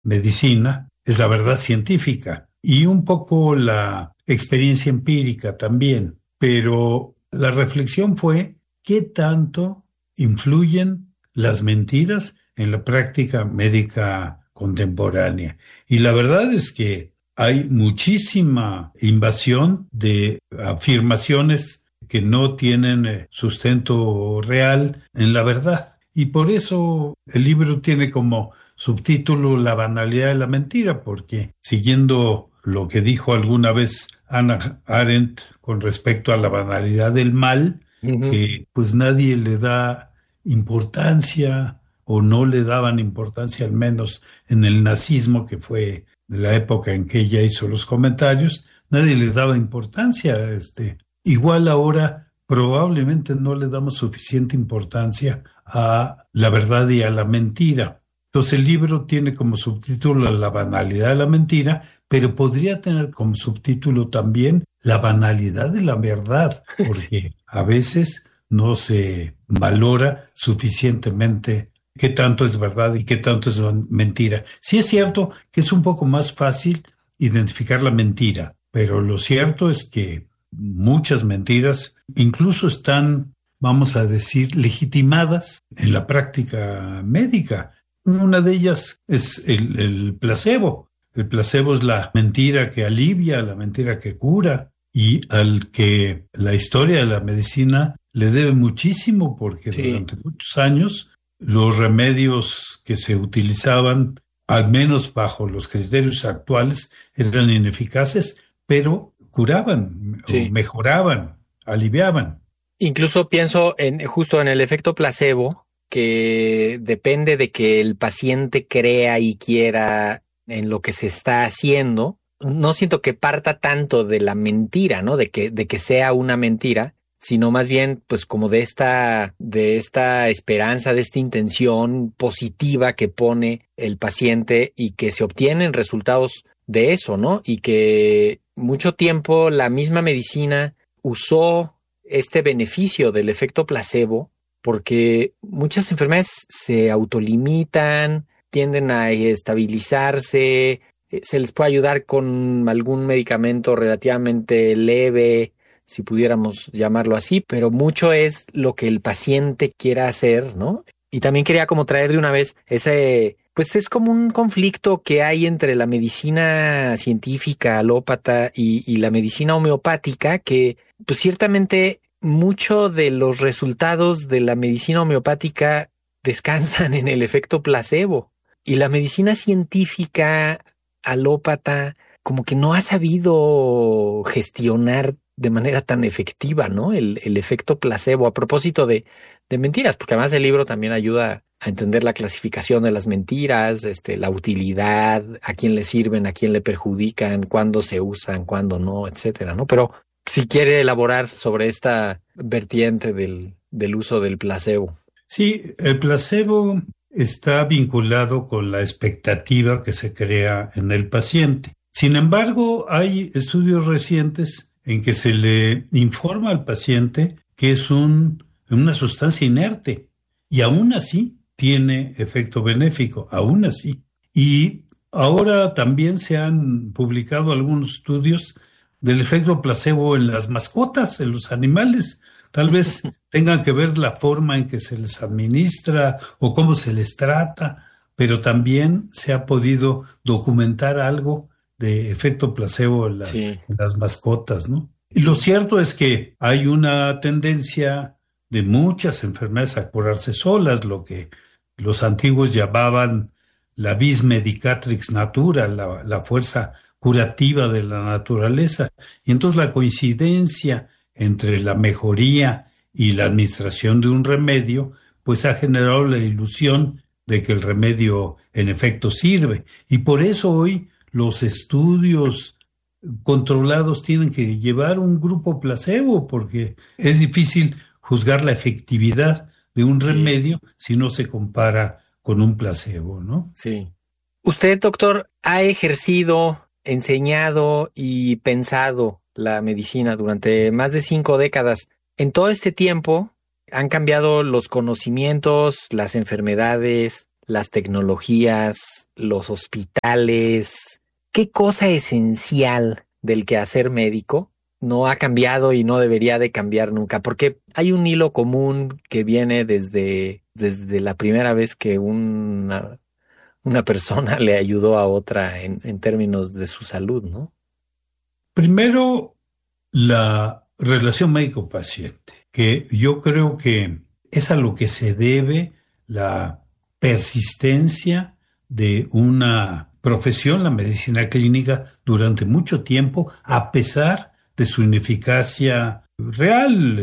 medicina es la verdad científica y un poco la experiencia empírica también. Pero la reflexión fue qué tanto influyen las mentiras en la práctica médica contemporánea. Y la verdad es que hay muchísima invasión de afirmaciones que no tienen sustento real en la verdad. Y por eso el libro tiene como subtítulo La banalidad de la mentira, porque siguiendo lo que dijo alguna vez Hannah Arendt con respecto a la banalidad del mal, Ujú. que pues nadie le da importancia o no le daban importancia, al menos en el nazismo, que fue de la época en que ella hizo los comentarios, nadie le daba importancia. Igual ahora probablemente no le damos suficiente importancia a la verdad y a la mentira. Entonces el libro tiene como subtítulo La banalidad de la mentira, pero podría tener como subtítulo también La banalidad de la verdad, Sí. porque a veces no se valora suficientemente qué tanto es verdad y qué tanto es mentira. Sí es cierto que es un poco más fácil identificar la mentira, pero lo cierto es que muchas mentiras incluso están, vamos a decir, legitimadas en la práctica médica. Una de ellas es el placebo. El placebo es la mentira que alivia, la mentira que cura y al que la historia de la medicina le debe muchísimo porque Sí. durante muchos años los remedios que se utilizaban, al menos bajo los criterios actuales, eran ineficaces, pero curaban o Sí. mejoraban, aliviaban. Incluso pienso en justo en el efecto placebo, que depende de que el paciente crea y quiera en lo que se está haciendo. No siento que parta tanto de la mentira, ¿no? De que sea una mentira, sino más bien, pues, como de esta esperanza, de esta intención positiva que pone el paciente y que se obtienen resultados de eso, ¿no? Y que mucho tiempo la misma medicina usó este beneficio del efecto placebo, porque muchas enfermedades se autolimitan, tienden a estabilizarse, se les puede ayudar con algún medicamento relativamente leve, si pudiéramos llamarlo así, pero mucho es lo que el paciente quiera hacer, ¿no? Y también quería como traer de una vez ese, pues es como un conflicto que hay entre la medicina científica alópata y la medicina homeopática que pues ciertamente mucho de los resultados de la medicina homeopática descansan en el efecto placebo y la medicina científica alópata como que no ha sabido gestionar de manera tan efectiva, ¿no? El efecto placebo a propósito de mentiras, porque además el libro también ayuda a entender la clasificación de las mentiras, la utilidad, a quién le sirven, a quién le perjudican, cuándo se usan, cuándo no, etcétera, ¿no? Pero si quiere elaborar sobre esta vertiente del uso del placebo. Sí, el placebo está vinculado con la expectativa que se crea en el paciente. Sin embargo, hay estudios recientes en que se le informa al paciente que es una sustancia inerte y aún así tiene efecto benéfico, aún así. Y ahora también se han publicado algunos estudios del efecto placebo en las mascotas, en los animales. Tal vez tengan que ver la forma en que se les administra o cómo se les trata, pero también se ha podido documentar algo de efecto placebo Sí. en las mascotas, ¿no? Y lo cierto es que hay una tendencia de muchas enfermedades a curarse solas, lo que los antiguos llamaban la vis medicatrix natura, la fuerza curativa de la naturaleza. Y entonces la coincidencia entre la mejoría y la administración de un remedio, pues ha generado la ilusión de que el remedio en efecto sirve. Y por eso hoy los estudios controlados tienen que llevar un grupo placebo, porque es difícil juzgar la efectividad de un Sí, remedio si no se compara con un placebo, ¿no? sí. Usted, doctor, ha ejercido, enseñado y pensado la medicina durante más de 5 décadas. En todo este tiempo han cambiado los conocimientos, las enfermedades, las tecnologías, los hospitales, ¿qué cosa esencial del quehacer médico no ha cambiado y no debería de cambiar nunca? Porque hay un hilo común que viene desde la primera vez que una persona le ayudó a otra en términos de su salud, ¿no? Primero, la relación médico-paciente, que yo creo que es a lo que se debe la persistencia de una profesión, la medicina clínica, durante mucho tiempo, a pesar de su ineficacia real,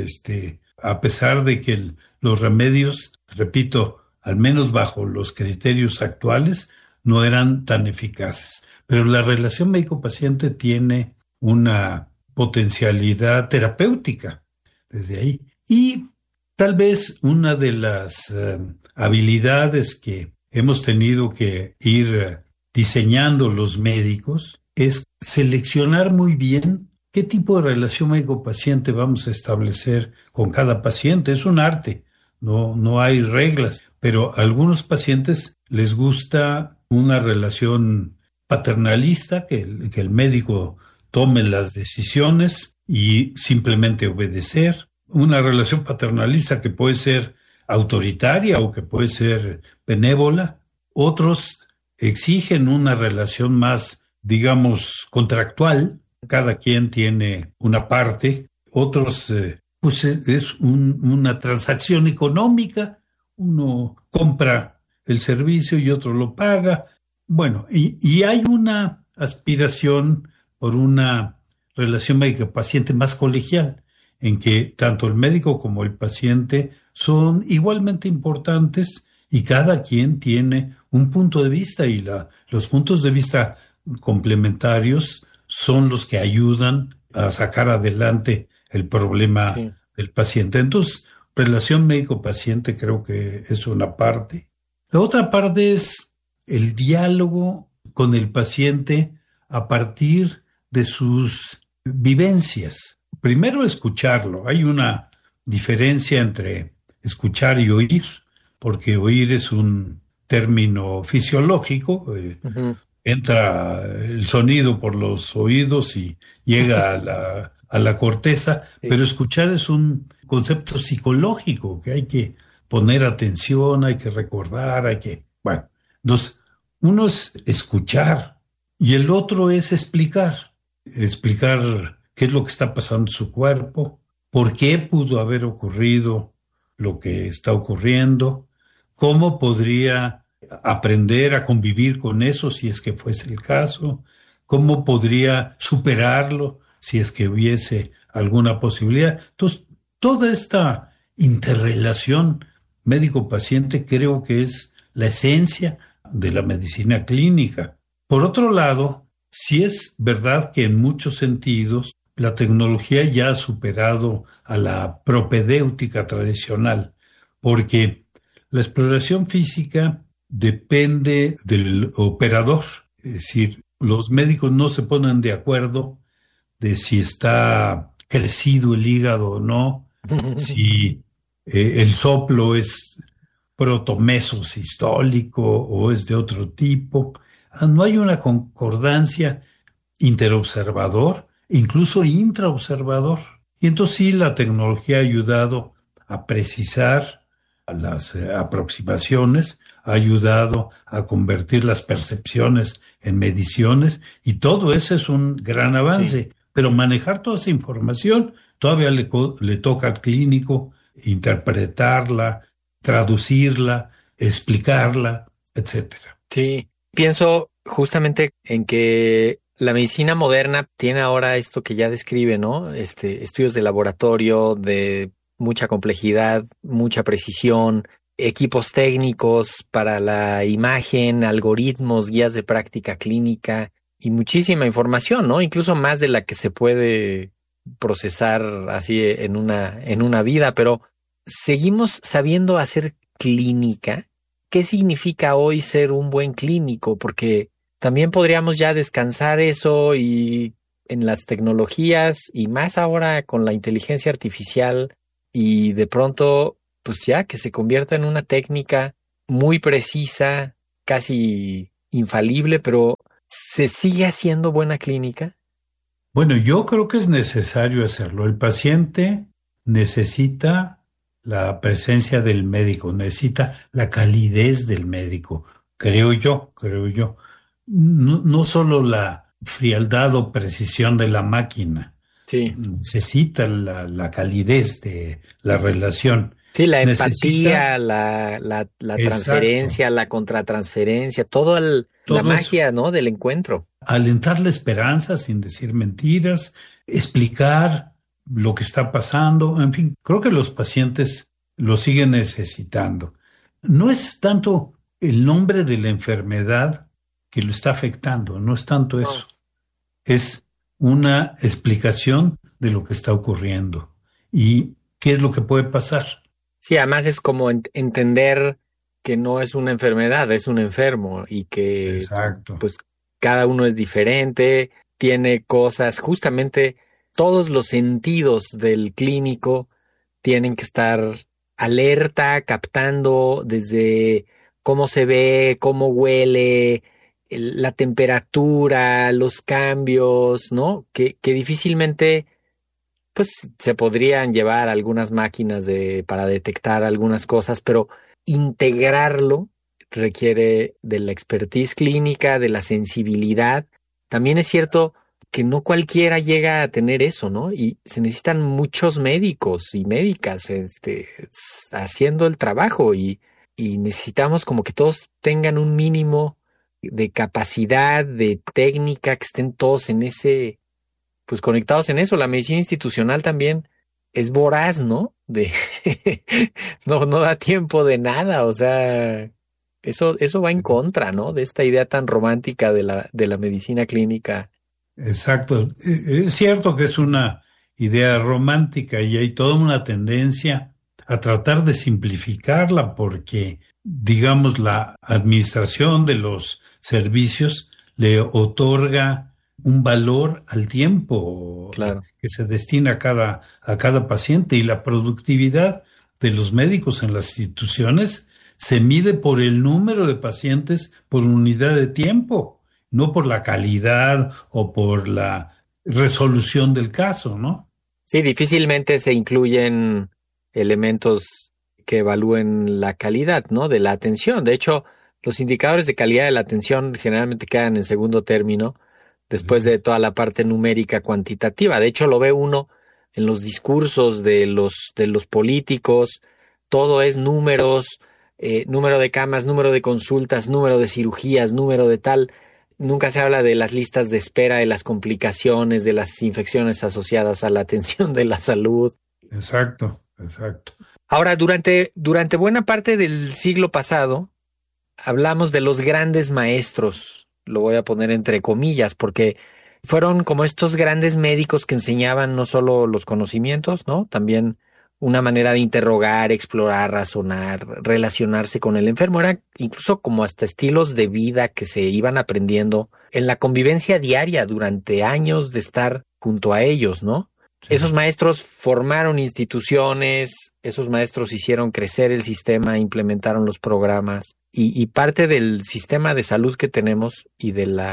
a pesar de que los remedios, repito, al menos bajo los criterios actuales, no eran tan eficaces. Pero la relación médico-paciente tiene una potencialidad terapéutica desde ahí. Y tal vez una de las habilidades que hemos tenido que ir diseñando los médicos es seleccionar muy bien qué tipo de relación médico-paciente vamos a establecer con cada paciente. Es un arte, no hay reglas, pero a algunos pacientes les gusta una relación paternalista, que el médico tome las decisiones y simplemente obedecer. Una relación paternalista que puede ser autoritaria o que puede ser benévola. Otros exigen una relación más, digamos, contractual. Cada quien tiene una parte. Otros, pues es una transacción económica. Uno compra el servicio y otro lo paga. Bueno, y hay una aspiración por una relación médico-paciente más colegial, en que tanto el médico como el paciente son igualmente importantes y cada quien tiene un punto de vista y los puntos de vista complementarios son los que ayudan a sacar adelante el problema Sí. del paciente. Entonces, relación médico-paciente creo que es una parte. La otra parte es el diálogo con el paciente a partir de sus vivencias. Primero escucharlo. Hay una diferencia entre escuchar y oír, porque oír es un término fisiológico. Ujú. Entra el sonido por los oídos y llega a la corteza, Sí. pero escuchar es un concepto psicológico que hay que poner atención, hay que recordar, bueno, entonces, uno es escuchar y el otro es explicar qué es lo que está pasando en su cuerpo, por qué pudo haber ocurrido lo que está ocurriendo, cómo podría aprender a convivir con eso si es que fuese el caso, cómo podría superarlo si es que hubiese alguna posibilidad. Entonces, toda esta interrelación médico-paciente creo que es la esencia de la medicina clínica. Por otro lado, sí es verdad que en muchos sentidos la tecnología ya ha superado a la propedéutica tradicional, porque la exploración física depende del operador, es decir, los médicos no se ponen de acuerdo de si está crecido el hígado o no, si el soplo es protomesosistólico o es de otro tipo. No hay una concordancia interobservador, incluso intraobservador. Y entonces sí, la tecnología ha ayudado a precisar las aproximaciones, ha ayudado a convertir las percepciones en mediciones y todo eso es un gran Sí. avance. Pero manejar toda esa información todavía le toca al clínico interpretarla, traducirla, explicarla, etcétera. Sí, pienso justamente en que la medicina moderna tiene ahora esto que ya describe, ¿no? Estudios de laboratorio de mucha complejidad, mucha precisión, equipos técnicos para la imagen, algoritmos, guías de práctica clínica y muchísima información, ¿no? Incluso más de la que se puede procesar así en una vida, pero seguimos sabiendo hacer clínica. ¿Qué significa hoy ser un buen clínico? Porque también podríamos ya descansar eso y en las tecnologías y más ahora con la inteligencia artificial y de pronto, pues ya que se convierta en una técnica muy precisa, casi infalible, pero ¿se sigue haciendo buena clínica? Bueno, yo creo que es necesario hacerlo. El paciente necesita la presencia del médico, necesita la calidez del médico, creo yo. No, no solo la frialdad o precisión de la máquina, Sí. necesita la calidez de la relación. Sí, la Necesita, empatía, la exacto, transferencia, la contratransferencia, la todo eso. magia, ¿no? Del encuentro. Alentar la esperanza sin decir mentiras, explicar lo que está pasando, en fin, creo que los pacientes lo siguen necesitando. No es tanto el nombre de la enfermedad que lo está afectando, no es tanto No. eso, es una explicación de lo que está ocurriendo y qué es lo que puede pasar. Sí, además es como entender que no es una enfermedad, es un enfermo y que Exacto. pues cada uno es diferente, tiene cosas, justamente todos los sentidos del clínico tienen que estar alerta, captando desde cómo se ve, cómo huele, la temperatura, los cambios, ¿no? Que difícilmente pues se podrían llevar algunas máquinas para detectar algunas cosas, pero integrarlo requiere de la expertise clínica, de la sensibilidad. También es cierto que no cualquiera llega a tener eso, ¿no? Y se necesitan muchos médicos y médicas, haciendo el trabajo y necesitamos como que todos tengan un mínimo de capacidad, de técnica, que estén todos en ese pues conectados en eso. La medicina institucional también es voraz, ¿no? No da tiempo de nada. O sea, eso va en contra, ¿no? De esta idea tan romántica de la medicina clínica. Exacto. Es cierto que es una idea romántica y hay toda una tendencia a tratar de simplificarla porque, digamos, la administración de los servicios le otorga un valor al tiempo Claro. que se destina a cada paciente y la productividad de los médicos en las instituciones se mide por el número de pacientes por unidad de tiempo, no por la calidad o por la resolución del caso, ¿no? Sí, difícilmente se incluyen elementos que evalúen la calidad, ¿no? De la atención. De hecho, los indicadores de calidad de la atención generalmente quedan en segundo término después Sí, de toda la parte numérica cuantitativa. De hecho, lo ve uno en los discursos de los políticos. Todo es números, número de camas, número de consultas, número de cirugías, número de tal. Nunca se habla de las listas de espera, de las complicaciones, de las infecciones asociadas a la atención de la salud. exacto, exacto. Ahora, durante buena parte del siglo pasado, hablamos de los grandes maestros, lo voy a poner entre comillas, porque fueron como estos grandes médicos que enseñaban no solo los conocimientos, ¿no? También una manera de interrogar, explorar, razonar, relacionarse con el enfermo. Era incluso como hasta estilos de vida que se iban aprendiendo en la convivencia diaria durante años de estar junto a ellos, ¿no? Esos Sí, maestros formaron instituciones, esos maestros hicieron crecer el sistema, implementaron los programas y parte del sistema de salud que tenemos y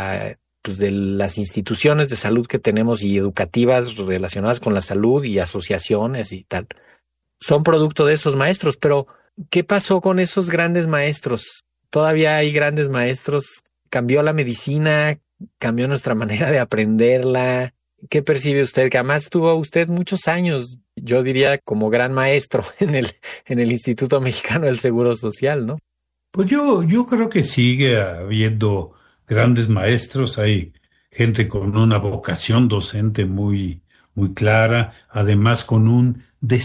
pues de las instituciones de salud que tenemos y educativas relacionadas con la salud y asociaciones y tal, son producto de esos maestros. Pero, ¿qué pasó con esos grandes maestros? Todavía hay grandes maestros. ¿Cambió la medicina? ¿Cambió nuestra manera de aprenderla? ¿Qué percibe usted? Que además tuvo usted muchos años, yo diría, como gran maestro en el Instituto Mexicano del Seguro Social, ¿no? pues yo creo que sigue habiendo grandes maestros, hay gente con una vocación docente muy clara, además con un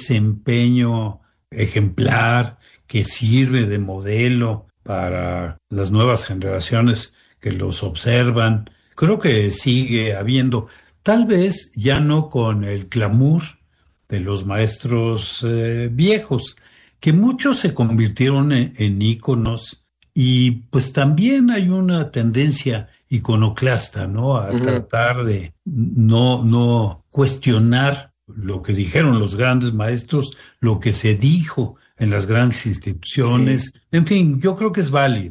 desempeño ejemplar que sirve de modelo para las nuevas generaciones que los observan. Creo que sigue habiendo, tal vez ya no con el clamor de los maestros viejos, que muchos se convirtieron en íconos y pues también hay una tendencia iconoclasta, ¿no? A Ujú. tratar de no cuestionar lo que dijeron los grandes maestros, lo que se dijo en las grandes instituciones. Sí. En fin, yo creo que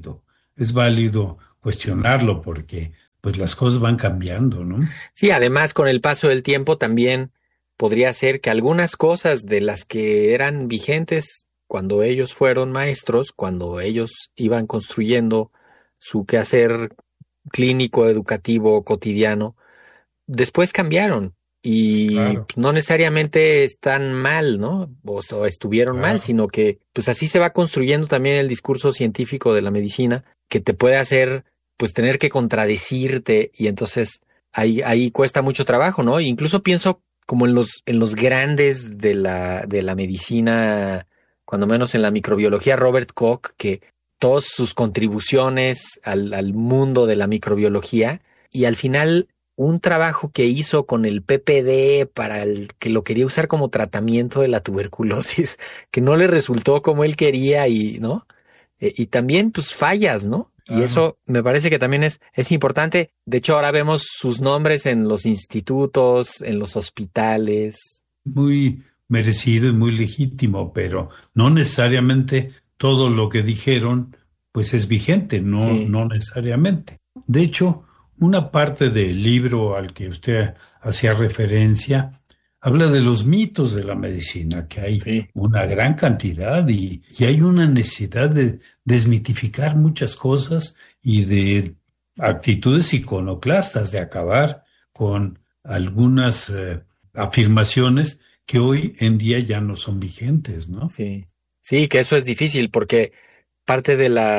es válido cuestionarlo porque pues las cosas van cambiando, ¿no? Sí, además con el paso del tiempo también podría ser que algunas cosas de las que eran vigentes cuando ellos fueron maestros, cuando ellos iban construyendo su quehacer clínico, educativo, cotidiano, después cambiaron y Claro, pues, no necesariamente están mal, ¿no? O estuvieron mal, claro. sino que pues así se va construyendo también el discurso científico de la medicina que te puede hacer pues tener que contradecirte y entonces ahí cuesta mucho trabajo, ¿no? Incluso pienso como en los grandes de la medicina, cuando menos en la microbiología, Robert Koch, que todas sus contribuciones al mundo de la microbiología y al final un trabajo que hizo con el PPD para el que lo quería usar como tratamiento de la tuberculosis, que no le resultó como él quería y, ¿no? Y también, pues, fallas, ¿no? Y Claro. eso me parece que también es importante. De hecho, ahora vemos sus nombres en los institutos, en los hospitales. Muy merecido y muy legítimo, pero no necesariamente todo lo que dijeron pues es vigente, Sí, no necesariamente. De hecho, una parte del libro al que usted hacía referencia habla de los mitos de la medicina, que hay sí. una gran cantidad y hay una necesidad de desmitificar muchas cosas y de actitudes iconoclastas, de acabar con algunas afirmaciones que hoy en día ya no son vigentes, ¿no? Sí, sí, que eso es difícil porque parte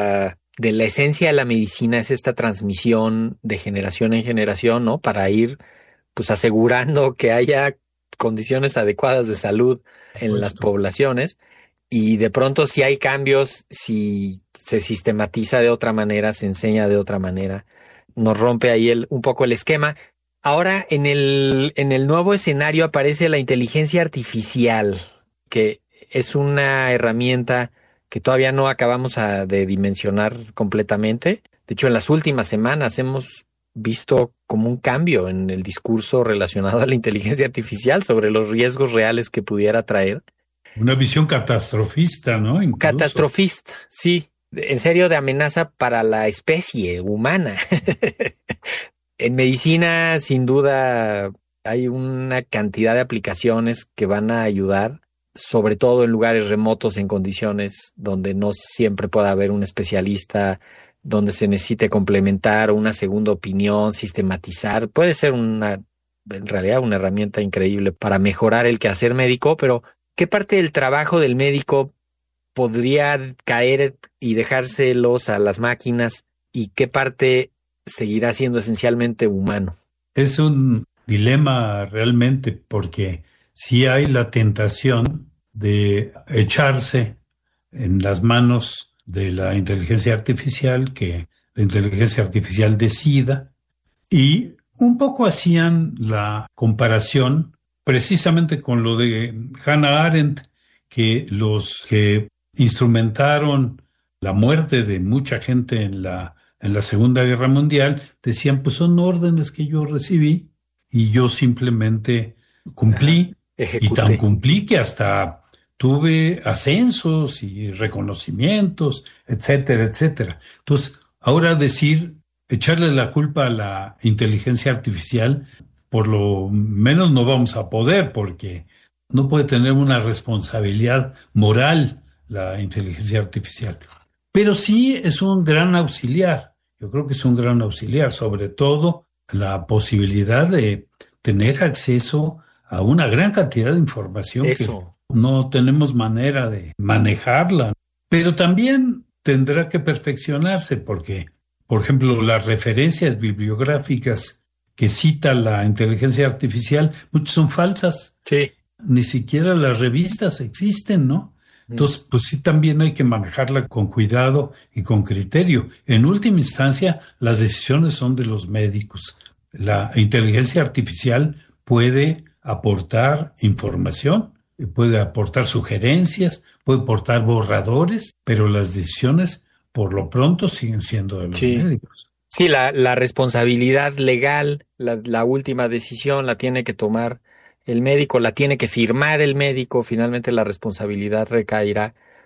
de la esencia de la medicina es esta transmisión de generación en generación, ¿no? Para ir pues asegurando que haya condiciones adecuadas de salud en las Puesto. poblaciones y de pronto si hay cambios, si se sistematiza de otra manera, se enseña de otra manera, nos rompe ahí un poco el esquema. Ahora en el nuevo escenario aparece la inteligencia artificial, que es una herramienta que todavía no acabamos de dimensionar completamente. De hecho, en las últimas semanas hemos visto como un cambio en el discurso relacionado a la inteligencia artificial sobre los riesgos reales que pudiera traer. Una visión catastrofista, ¿no? Incluso. Catastrofista, sí, en serio de amenaza para la especie humana. En medicina, sin duda, hay una cantidad de aplicaciones que van a ayudar, sobre todo en lugares remotos, en condiciones donde no siempre pueda haber un especialista, donde se necesite complementar una segunda opinión, sistematizar. Puede ser en realidad, una herramienta increíble para mejorar el quehacer médico, pero ¿qué parte del trabajo del médico podría caer y dejárselos a las máquinas y qué parte seguirá siendo esencialmente humano? Es un dilema realmente porque sí hay la tentación de echarse en las manos de la inteligencia artificial, que la inteligencia artificial decida, y un poco hacían la comparación precisamente con lo de Hannah Arendt, que los que instrumentaron la muerte de mucha gente en la Segunda Guerra Mundial decían, pues son órdenes que yo recibí y yo simplemente Ajá. cumplí, y tan Ejecuté. cumplí que hasta tuve ascensos y reconocimientos, etcétera, etcétera. Entonces, ahora decir echarle la culpa a la inteligencia artificial, por lo menos no vamos a poder, porque no puede tener una responsabilidad moral la inteligencia artificial. Pero sí es un gran auxiliar. Yo creo que es un gran auxiliar, sobre todo la posibilidad de tener acceso a una gran cantidad de información que Eso. no tenemos manera de manejarla. Pero también tendrá que perfeccionarse porque, por ejemplo, las referencias bibliográficas que cita la inteligencia artificial, muchas son falsas. Sí. Ni siquiera las revistas existen, ¿no? Mm. Entonces, pues sí, también hay que manejarla con cuidado y con criterio. En última instancia, las decisiones son de los médicos. La inteligencia artificial puede aportar información, puede aportar sugerencias, puede aportar borradores, pero las decisiones, por lo pronto, siguen siendo de los Sí. médicos. Sí, la responsabilidad legal, la última decisión la tiene que tomar el médico, la tiene que firmar el médico, finalmente la responsabilidad recaerá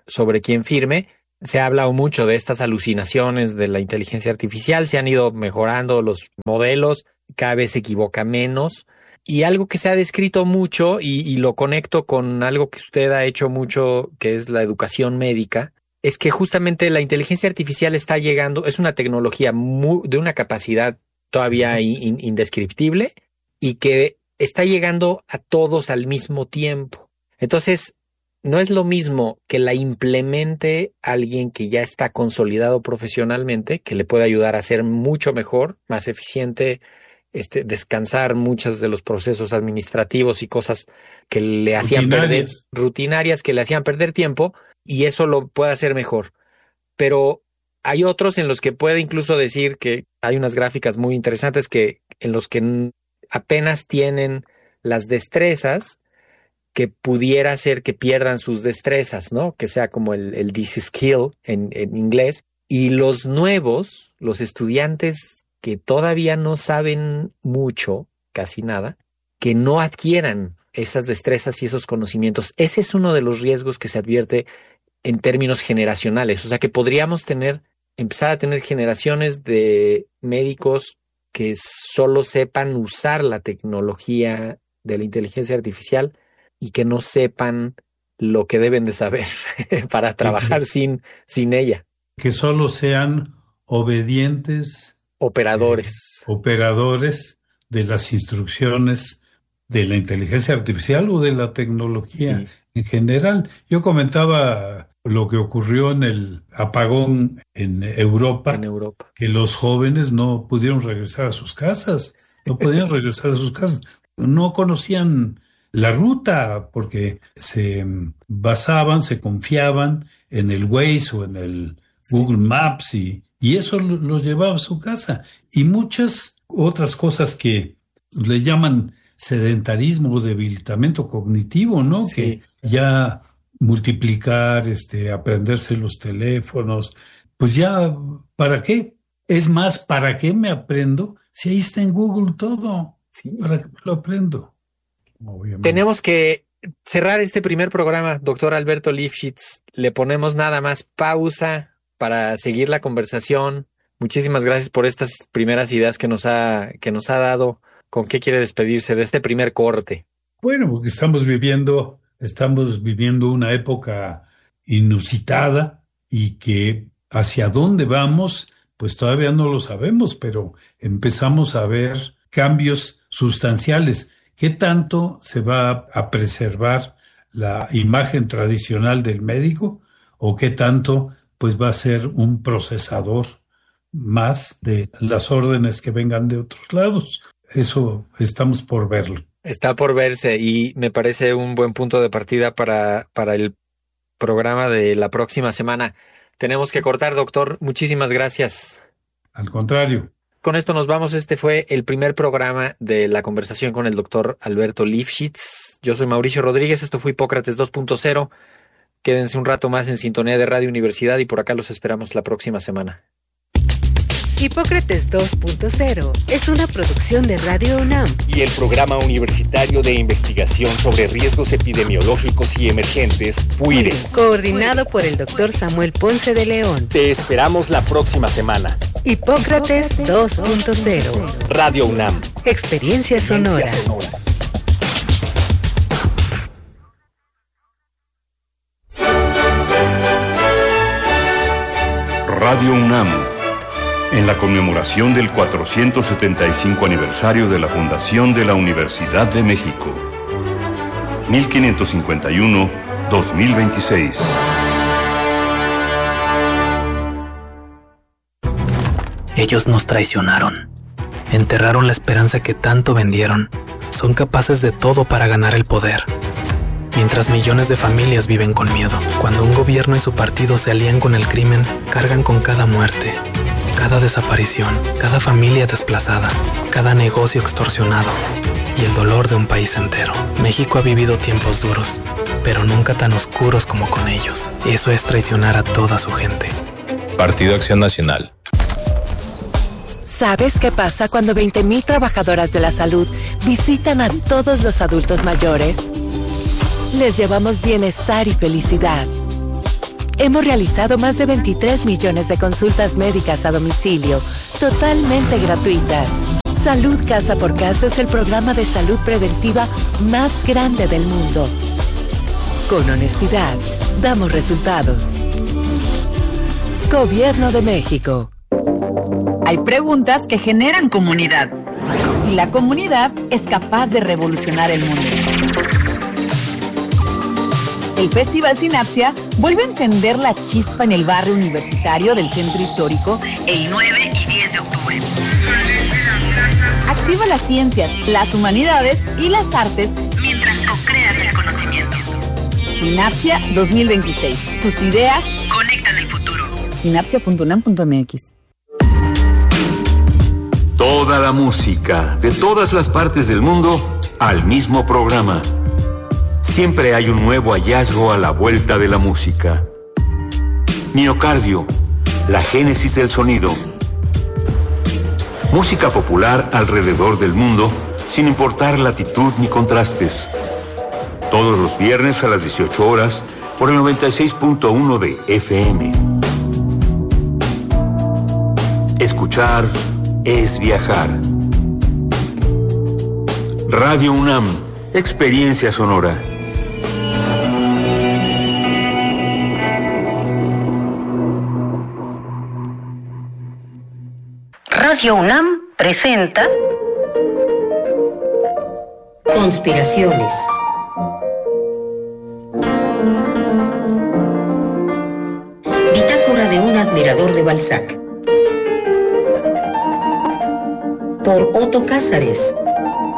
sobre quién firme. Se ha hablado mucho de estas alucinaciones de la inteligencia artificial, se han ido mejorando los modelos, cada vez se equivoca menos. Y algo que se ha descrito mucho, y lo conecto con algo que usted ha hecho mucho, que es la educación médica, es que justamente la inteligencia artificial está llegando, es una tecnología de una capacidad todavía indescriptible y que está llegando a todos al mismo tiempo. Entonces, no es lo mismo que la implemente alguien que ya está consolidado profesionalmente, que le puede ayudar a ser mucho mejor, más eficiente, descansar muchos de los procesos administrativos y cosas que le hacían rutinarias, que le hacían perder tiempo, y eso lo puede hacer mejor. Pero hay otros en los que puede incluso decir que hay unas gráficas muy interesantes en los que apenas tienen las destrezas, que pudiera ser que pierdan sus destrezas, ¿no? Que sea como el de-skill en inglés. Y los nuevos, los estudiantes que todavía no saben mucho, casi nada, que no adquieran esas destrezas y esos conocimientos. Ese es uno de los riesgos que se advierte en términos generacionales. O sea que podríamos empezar a tener generaciones de médicos que solo sepan usar la tecnología de la inteligencia artificial y que no sepan lo que deben de saber para trabajar sin ella. Que solo sean obedientes operadores de las instrucciones de la inteligencia artificial o de la tecnología en general. Yo comentaba lo que ocurrió en el apagón en Europa, que los jóvenes no pudieron regresar a sus casas, no conocían la ruta porque se confiaban en el Waze o en el Google Maps y eso los llevaba a su casa. Y muchas otras cosas que le llaman sedentarismo o debilitamiento cognitivo, ¿no? Sí. Que ya multiplicar, aprenderse los teléfonos, pues ya, ¿para qué? Es más, ¿para qué me aprendo si ahí está en Google todo? Sí. ¿Para qué lo aprendo? Obviamente. Tenemos que cerrar este primer programa, doctor Alberto Lifshitz. Le ponemos nada más pausa para seguir la conversación. Muchísimas gracias por estas primeras ideas que nos ha dado. ¿Con qué quiere despedirse de este primer corte? Bueno, porque estamos viviendo una época inusitada y que hacia dónde vamos, pues todavía no lo sabemos, pero empezamos a ver cambios sustanciales. ¿Qué tanto se va a preservar la imagen tradicional del médico o qué tanto pues va a ser un procesador más de las órdenes que vengan de otros lados? Eso estamos por verlo. Está por verse y me parece un buen punto de partida para el programa de la próxima semana. Tenemos que cortar, doctor. Muchísimas gracias. Al contrario. Con esto nos vamos. Este fue el primer programa de la conversación con el doctor Alberto Lifshitz. Yo soy Mauricio Rodríguez. Esto fue Hipócrates 2.0. Quédense un rato más en sintonía de Radio Universidad y por acá los esperamos la próxima semana. Hipócrates 2.0 es una producción de Radio UNAM y el Programa Universitario de Investigación sobre Riesgos Epidemiológicos y Emergentes, PUIRE, coordinado por el Dr. Samuel Ponce de León. Te esperamos la próxima semana. Hipócrates 2.0 Radio UNAM. Experiencia sonora. Radio UNAM, en la conmemoración del 475 aniversario de la fundación de la Universidad de México, 1551-2026. Ellos nos traicionaron, enterraron la esperanza que tanto vendieron, son capaces de todo para ganar el poder. Mientras millones de familias viven con miedo, cuando un gobierno y su partido se alían con el crimen, cargan con cada muerte, cada desaparición, cada familia desplazada, cada negocio extorsionado y el dolor de un país entero. México ha vivido tiempos duros, pero nunca tan oscuros como con ellos. Eso es traicionar a toda su gente. Partido Acción Nacional. ¿Sabes qué pasa cuando 20,000 trabajadoras de la salud visitan a todos los adultos mayores? Les llevamos bienestar y felicidad. Hemos realizado más de 23 millones de consultas médicas a domicilio, totalmente gratuitas. Salud Casa por Casa es el programa de salud preventiva más grande del mundo. Con honestidad, damos resultados. Gobierno de México. Hay preguntas que generan comunidad. Y la comunidad es capaz de revolucionar el mundo. El Festival Sinapsia vuelve a encender la chispa en el barrio universitario del Centro Histórico el 9 y 10 de octubre. Activa las ciencias, las humanidades y las artes mientras co-creas el conocimiento. Sinapsia 2026. Tus ideas conectan el futuro. Sinapsia.unam.mx. Toda la música de todas las partes del mundo al mismo programa. Siempre hay un nuevo hallazgo a la vuelta de la música. Miocardio, la génesis del sonido. Música popular alrededor del mundo, sin importar latitud ni contrastes. Todos los viernes a las 18 horas por el 96.1 de FM. Escuchar es viajar. Radio UNAM, experiencia sonora. Radio UNAM presenta Conspiraciones. Bitácora de un admirador de Balzac. Por Otto Cázares.